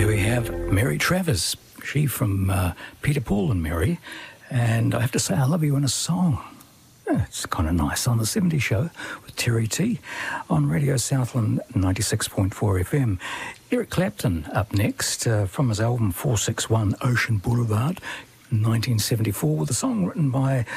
There we have Mary Travers. She from Peter, Paul and Mary. And I have to say, I love you in a song. Yeah, it's kind of nice. On the 70s show with Terry T on Radio Southland 96.4 FM. Eric Clapton up next from his album 461 Ocean Boulevard, 1974, with a song written by